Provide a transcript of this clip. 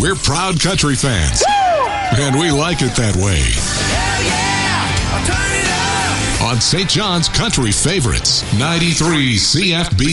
We're proud country fans. Woo! And we like it that way. Hell yeah! Turn it up! On St. John's Country Favorites, 93 CFB.